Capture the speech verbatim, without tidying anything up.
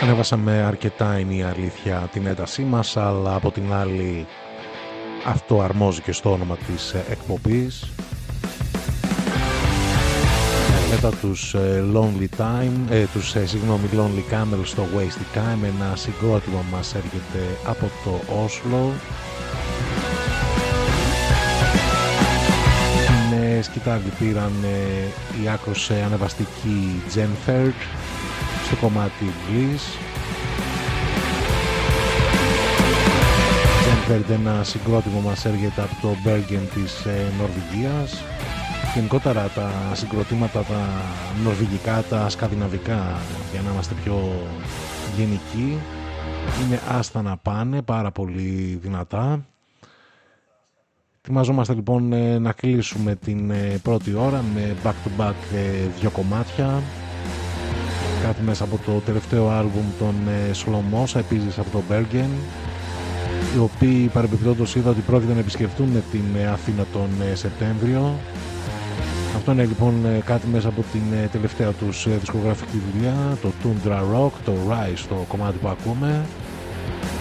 Ανέβασαμε αρκετά, είναι η αλήθεια, την έντασή μας, αλλά από την άλλη αυτό αρμόζει και στο όνομα της εκπομπής. Μετά τους Lonely Time, ε, τους ε, συγγνώμη, Lonely Camel στο Wasted Time, ένα συγκρότημα μας έρχεται από το Όσλο. Είναι σκητάλη, πήραν ε, η άκρως ε, ανεβαστική Jenfert στο κομμάτι Bliss. Jenfert, ένα συγκρότημα μας έρχεται από το Bergen της ε, Νορβηγίας. Γενικότερα τα συγκροτήματα τα νορβηγικά, τα σκανδιναβικά, για να είμαστε πιο γενικοί, είναι άστα να πάνε, πάρα πολύ δυνατά. Ετοιμαζόμαστε λοιπόν να κλείσουμε την πρώτη ώρα με back to back δύο κομμάτια, κάτι μέσα από το τελευταίο άλμπουμ των Slomosa, επίσης από το Bergen, οι οποίοι παρεμπιπτόντως είδα ότι πρόκειται να επισκεφτούν την Αθήνα τον Σεπτέμβριο. Αυτό είναι λοιπόν κάτι μέσα από την τελευταία τους δισκογραφική δουλειά, το Tundra Rock, το Rise, το κομμάτι που ακούμε.